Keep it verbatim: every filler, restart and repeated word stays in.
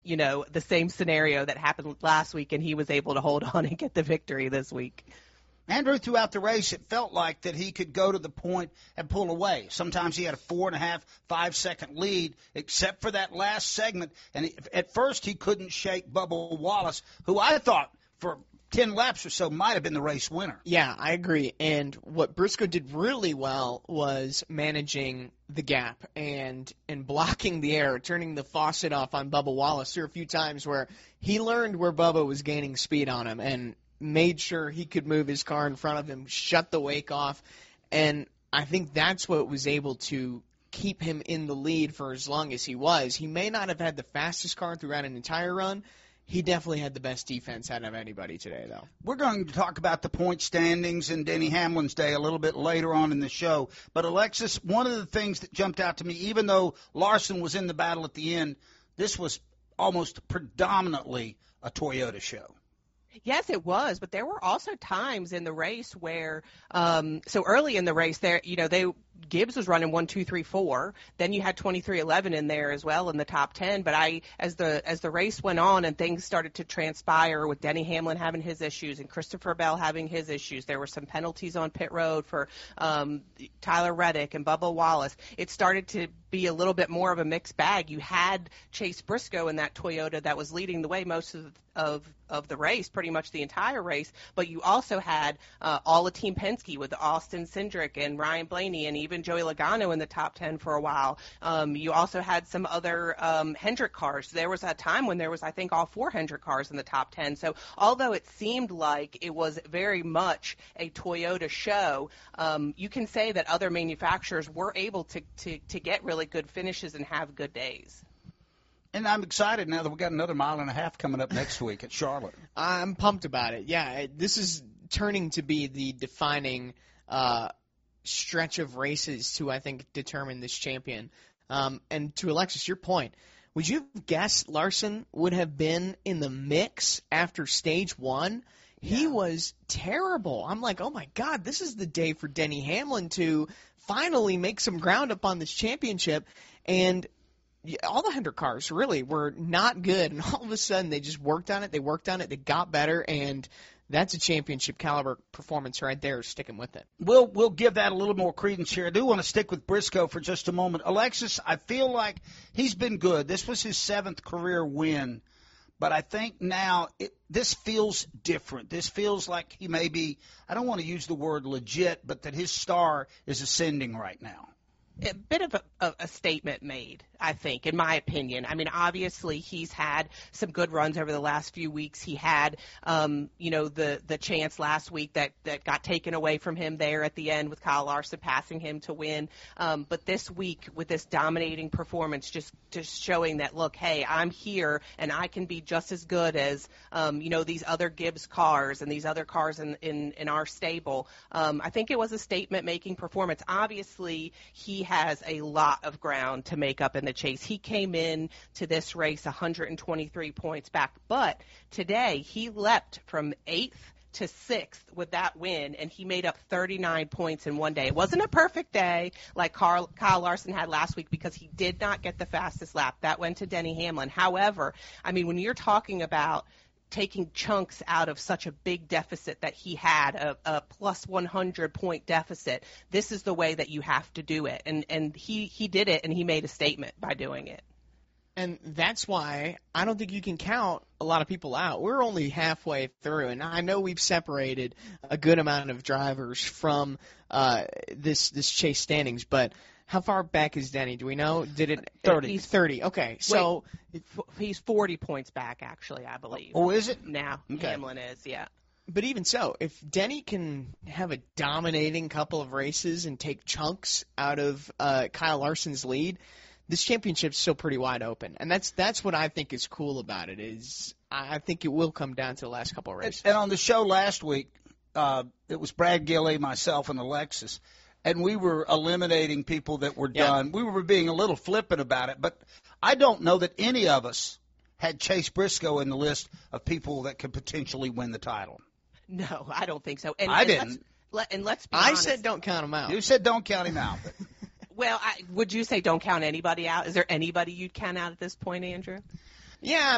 you know, the same scenario that happened last week, and he was able to hold on and get the victory this week. Andrew, throughout the race, it felt like that he could go to the point and pull away. Sometimes he had a four and a half, five second lead, except for that last segment. And at first, he couldn't shake Bubba Wallace, who I thought for ten laps or so might have been the race winner. Yeah, I agree. And what Briscoe did really well was managing the gap and and blocking the air, turning the faucet off on Bubba Wallace. There were a few times where he learned where Bubba was gaining speed on him and made sure he could move his car in front of him, shut the wake off. And I think that's what was able to keep him in the lead for as long as he was. He may not have had the fastest car throughout an entire run. He definitely had the best defense out of anybody today, though. We're going to talk about the point standings and Denny Hamlin's day a little bit later on in the show. But, Alexis, one of the things that jumped out to me, even though Larson was in the battle at the end, this was almost predominantly a Toyota show. Yes, it was, but there were also times in the race where, um, so early in the race, there, you know, they Gibbs was running one, two, three, four. Then you had twenty-three eleven in there as well in the top ten. But I, as the as the race went on and things started to transpire with Denny Hamlin having his issues and Christopher Bell having his issues, there were some penalties on pit road for um, Tyler Reddick and Bubba Wallace. It started to be a little bit more of a mixed bag. You had Chase Briscoe in that Toyota that was leading the way most of of of the race, pretty much the entire race, but you also had uh, all of Team Penske with Austin Cindric and Ryan Blaney and even Joey Logano in the top ten for a while. Um, you also had some other um, Hendrick cars. There was a time when there was, I think, all four Hendrick cars in the top ten. So although it seemed like it was very much a Toyota show, um, you can say that other manufacturers were able to, to, to get really good finishes and have good days. And I'm excited now that we've got another mile and a half coming up next week at Charlotte. I'm pumped about it. Yeah, this is turning to be the defining uh, stretch of races to, I think, determine this champion. Um, and to Alexis, your point, would you have guessed Larson would have been in the mix after stage one? Yeah. He was terrible. I'm like, oh, my God, this is the day for Denny Hamlin to finally make some ground up on this championship. And all the Hendrick cars really were not good, and all of a sudden they just worked on it, they worked on it, they got better, and that's a championship caliber performance right there, sticking with it. We'll we'll give that a little more credence here. I do want to stick with Briscoe for just a moment. Alexis, I feel like he's been good. This was his seventh career win, but I think now it, this feels different. This feels like he may be, I don't want to use the word legit, but that his star is ascending right now. A bit of a, a, a statement made, I think, in my opinion. I mean, obviously he's had some good runs over the last few weeks. He had, um, you know, the, the chance last week that, that got taken away from him there at the end with Kyle Larson passing him to win. Um, but this week with this dominating performance, just, just showing that, look, hey, I'm here and I can be just as good as, um, you know, these other Gibbs cars and these other cars in, in, in our stable. Um, I think it was a statement-making performance. Obviously, he has a lot of ground to make up in the chase. He came in to this race one hundred twenty-three points back, but today he leapt from eighth to sixth with that win, and he made up thirty-nine points in one day. It wasn't a perfect day like Carl, Kyle Larson had last week because he did not get the fastest lap. That went to Denny Hamlin. However, I mean, when you're talking about taking chunks out of such a big deficit that he had, a, a plus one hundred point deficit, this is the way that you have to do it. And and he, he did it, and he made a statement by doing it. And that's why I don't think you can count a lot of people out. We're only halfway through, and I know we've separated a good amount of drivers from uh, this this chase standings, but how far back is Denny? Do we know? Did it thirty? He's thirty. Okay, so Wait, he's forty points back, actually, I believe. Oh, is it? Now Okay. Hamlin is, yeah. But even so, if Denny can have a dominating couple of races and take chunks out of uh, Kyle Larson's lead, this championship's still pretty wide open, and that's that's what I think is cool about it. Is I think it will come down to the last couple of races. And, and on the show last week, uh, it was Brad Gilley, myself, and Alexis. And we were eliminating people that were done. Yeah. We were being a little flippant about it, but I don't know that any of us had Chase Briscoe in the list of people that could potentially win the title. No, I don't think so. And, I and didn't. Let's, let, and let's be I honest. said don't count him out. You said don't count him out. But. Well, I, would you say don't count anybody out? Is there anybody you'd count out at this point, Andrew? Yeah,